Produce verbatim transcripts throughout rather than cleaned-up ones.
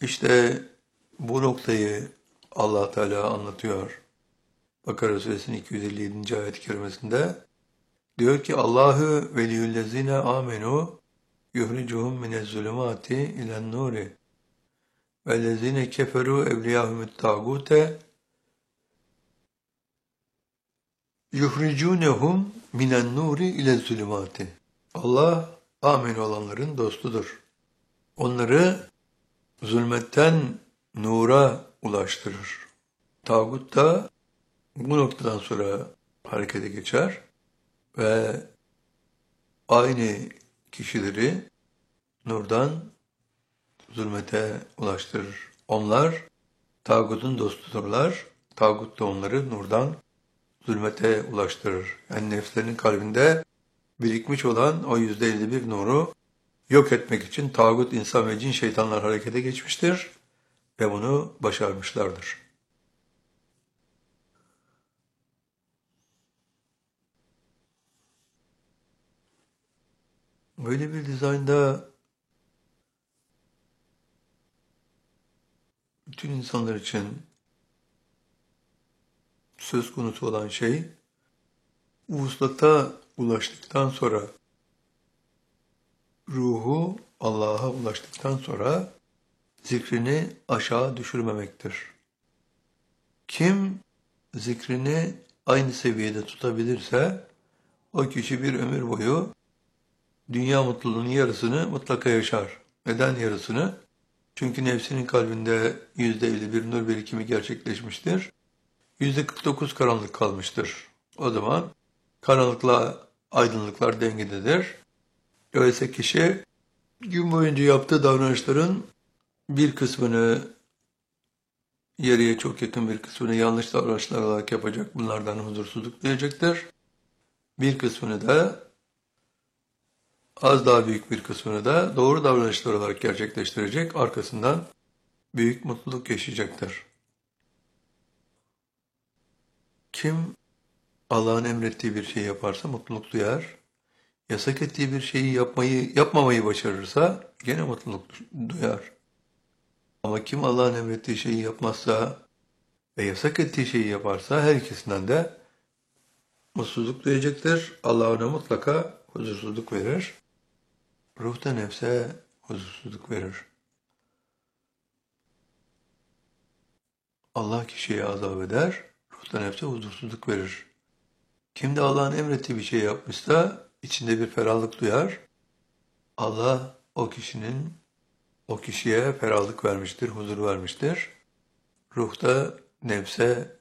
İşte bu noktayı Allah Teala anlatıyor. Bakara suresinin iki yüz elli yedinci ayet-i kerimesinde diyor ki Allahu veliyyüllezine amenu yuhricuhum minezzulumati ilen nuri vellezine keferu evliyahumut tağute yuhricunehum minen nuri ilezzulumati. Allah amin olanların dostudur. Onları zulmetten nura ulaştırır. Tağut da bu noktadan sonra harekete geçer ve aynı kişileri nurdan zulmete ulaştırır. Onlar tağutun dostudurlar. Tağut da onları nurdan zulmete ulaştırır. Yani nefslerinin kalbinde birikmiş olan o yüzde elli bir nuru yok etmek için tağut, insan ve cin şeytanlar harekete geçmiştir ve bunu başarmışlardır. Böyle bir dizaynda bütün insanlar için söz konusu olan şey, vuslata ulaştıktan sonra, ruhu Allah'a ulaştıktan sonra zikrini aşağı düşürmemektir. Kim zikrini aynı seviyede tutabilirse, o kişi bir ömür boyu dünya mutluluğunun yarısını mutlaka yaşar. Neden yarısını? Çünkü nefsinin kalbinde yüzde elli bir nur birikimi gerçekleşmiştir. yüzde kırk dokuz karanlık kalmıştır. O zaman karanlıkla aydınlıklar dengededir. Öyleyse kişi gün boyunca yaptığı davranışların bir kısmını yarıya çok yakın bir kısmını yanlış davranışlar olarak yapacak. Bunlardan huzursuzluk duyacaktır. Bir kısmını da az daha büyük bir kısmını da doğru davranışlar olarak gerçekleştirecek. Arkasından büyük mutluluk yaşayacaktır. Kim Allah'ın emrettiği bir şey yaparsa mutluluk duyar. Yasak ettiği bir şeyi yapmayı, yapmamayı başarırsa gene mutluluk duyar. Ama kim Allah'ın emrettiği şeyi yapmazsa ve yasak ettiği şeyi yaparsa her ikisinden de mutsuzluk duyacaktır. Allah ona mutlaka huzursuzluk verir. Ruh da nefse huzursuzluk verir. Allah kişiye azap eder, ruh da nefse huzursuzluk verir. Kim de Allah'ın emrettiği bir şey yapmışsa içinde bir ferahlık duyar. Allah o kişinin o kişiye ferahlık vermiştir, huzur vermiştir. Ruh da nefse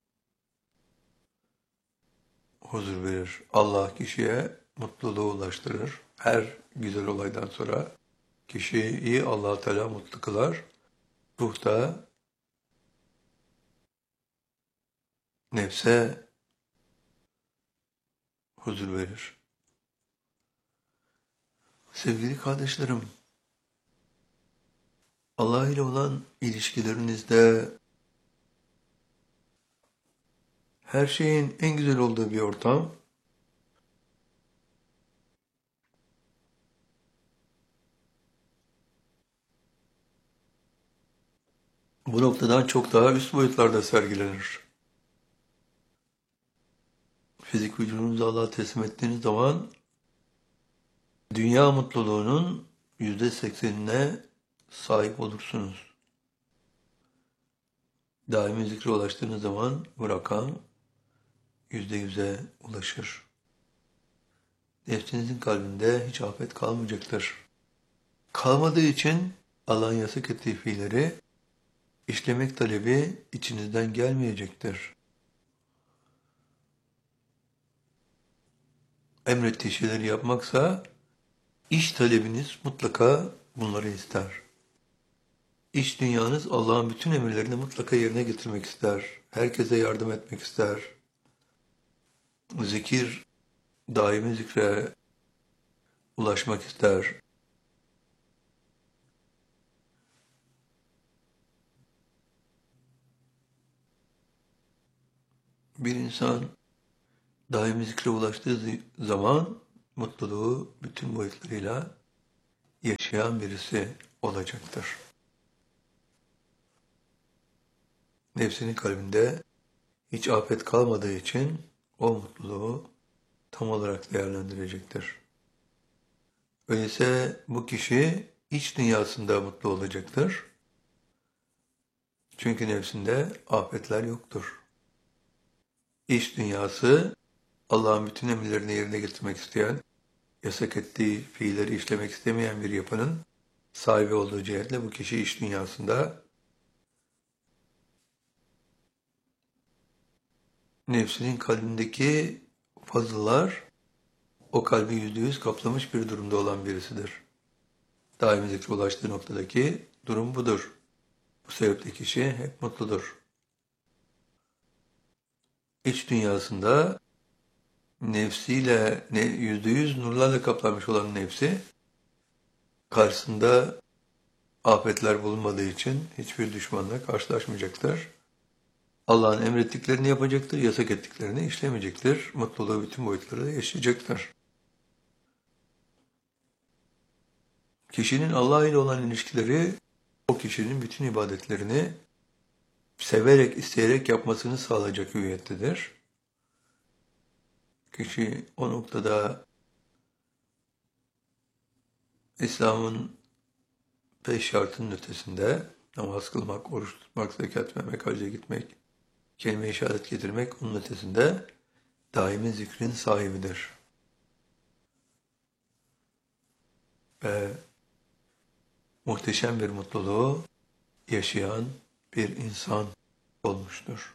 huzur verir. Allah kişiye mutluluğu ulaştırır. Her güzel olaydan sonra kişiyi Allah Teala mutlu kılar. Ruh da nefse huzur verir. Sevgili kardeşlerim, Allah ile olan ilişkilerinizde her şeyin en güzel olduğu bir ortam, bu noktadan çok daha üst boyutlarda sergilenir. Fizik vücudunuzu Allah'a teslim ettiğiniz zaman dünya mutluluğunun yüzde seksenine sahip olursunuz. Daimi zikre ulaştığınız zaman bu rakam yüzde yüze ulaşır. Nefsinizin kalbinde hiç afet kalmayacaktır. Kalmadığı için Allah'ın yasak ettiği fiilleri işlemek talebi içinizden gelmeyecektir. Emrettiği şeyleri yapmaksa iş talebiniz mutlaka bunları ister. İç dünyanız Allah'ın bütün emirlerini mutlaka yerine getirmek ister. Herkese yardım etmek ister. Zikir, daimi zikre ulaşmak ister. Bir insan daimi zikre ulaştığı zaman mutluluğu bütün boyutlarıyla yaşayan birisi olacaktır. nefsinin kalbinde hiç afet kalmadığı için o mutluluğu tam olarak değerlendirecektir. Öyleyse bu kişi iç dünyasında mutlu olacaktır. Çünkü nefsinde afetler yoktur. İç dünyası Allah'ın bütün emirlerini yerine getirmek isteyen, yasak ettiği fiilleri işlemek istemeyen bir yapının sahibi olduğu cihetle bu kişi iç dünyasında nefsinin kalbindeki fazıllar o kalbi yüzde yüz kaplamış bir durumda olan birisidir. Daimi zikre ulaştığı noktadaki durum budur. Bu sebeple kişi hep mutludur. İç dünyasında nefsiyle yüzde yüz nurlarla kaplanmış olan nefsi karşısında afetler bulunmadığı için hiçbir düşmanla karşılaşmayacaktır. Allah'ın emrettiklerini yapacaktır, yasak ettiklerini işlemeyecektir. Mutluluğu bütün boyutlarıyla yaşayacaktır. Kişinin Allah ile olan ilişkileri o kişinin bütün ibadetlerini severek, isteyerek yapmasını sağlayacak hüviyettedir. Kişi o noktada İslam'ın beş şartının ötesinde namaz kılmak, oruç tutmak, zekat vermek, hacca gitmek, kelime-i şehadet getirmek onun ötesinde daimi zikrin sahibidir. Ve muhteşem bir mutluluğu yaşayan bir insan olmuştur.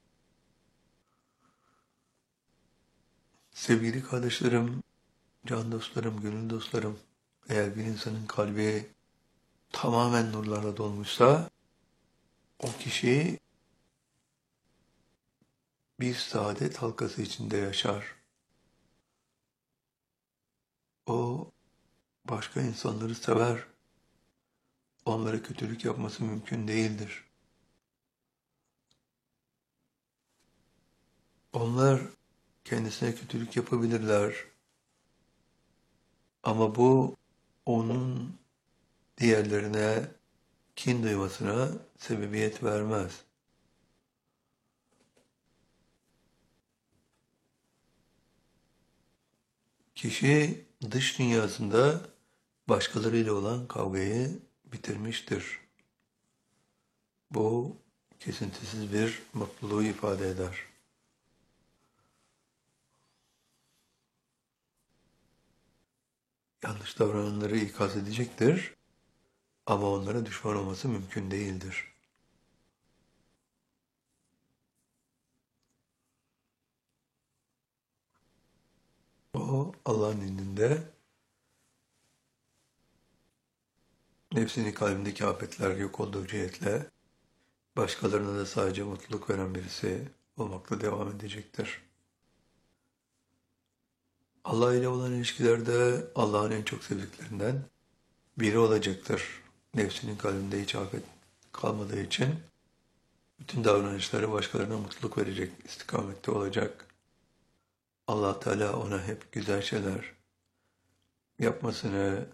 Sevgili kardeşlerim, can dostlarım, gönül dostlarım, eğer bir insanın kalbi tamamen nurlarla dolmuşsa, o kişi bir saadet halkası içinde yaşar. O başka insanları sever. Onlara kötülük yapması mümkün değildir. Onlar kendisine kötülük yapabilirler. Ama bu onun diğerlerine kin duymasına sebebiyet vermez. Kişi dış dünyasında başkalarıyla olan kavgayı bitirmiştir. Bu kesintisiz bir mutluluğu ifade eder. Yanlış davrananları ikaz edecektir ama onlara düşman olması mümkün değildir. O Allah'ın indinde nefsinin kalbindeki afetler yok olduğu cihetle başkalarına da sadece mutluluk veren birisi olmakla devam edecektir. Allah ile olan ilişkilerde Allah'ın en çok sevdiklerinden biri olacaktır. Nefsinin kalbinde hiç afet kalmadığı için bütün davranışları başkalarına mutluluk verecek istikamette olacak. Allah Teala ona hep güzel şeyler yapmasını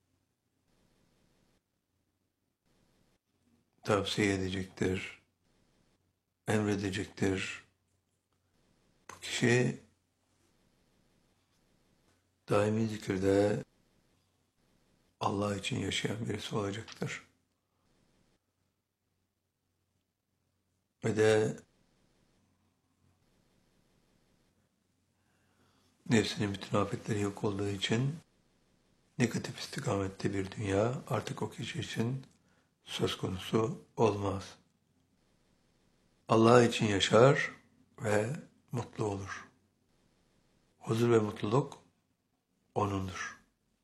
tavsiye edecektir, emredecektir. Bu kişi daimi zikirde Allah için yaşayan birisi olacaktır. Ve de nefsinin bütün afetleri yok olduğu için negatif istikamette bir dünya artık o kişi için söz konusu olmaz. Allah için yaşar ve mutlu olur. Huzur ve mutluluk O'nundur.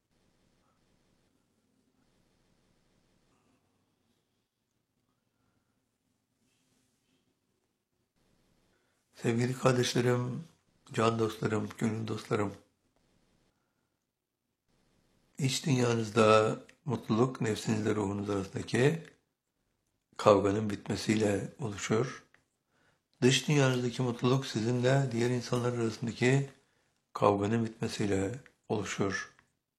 Sevgili kardeşlerim, can dostlarım, gönül dostlarım, iç dünyanızda mutluluk nefsinizle ruhunuz arasındaki kavganın bitmesiyle oluşur. Dış dünyanızdaki mutluluk sizinle diğer insanlar arasındaki kavganın bitmesiyle oluşur.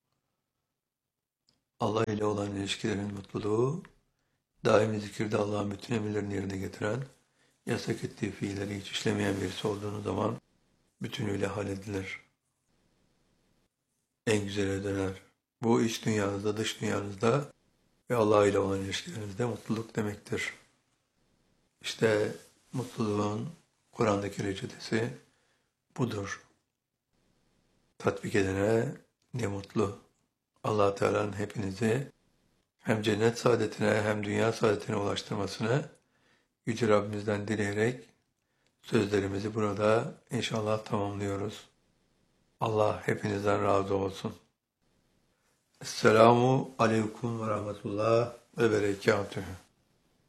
Allah ile olan ilişkilerin mutluluğu, daimi zikirde Allah'ın bütün emirlerini yerine getiren, yasak ettiği fiilleri hiç işlemeyen birisi olduğunuz zaman bütünüyle halledilir. En güzele döner. Bu iç dünyanızda, dış dünyanızda ve Allah ile olan ilişkilerinizde mutluluk demektir. İşte mutluluğun Kur'an'daki reçetesi budur. Tatbik edene ne mutlu. Allah Teala'nın hepinizi hem cennet saadetine hem dünya saadetine ulaştırmasını Yüce Rabbimizden dileyerek sözlerimizi burada inşallah tamamlıyoruz. Allah hepinizden razı olsun. Esselamu Aleyküm ve Rahmetullah ve Berekatühü.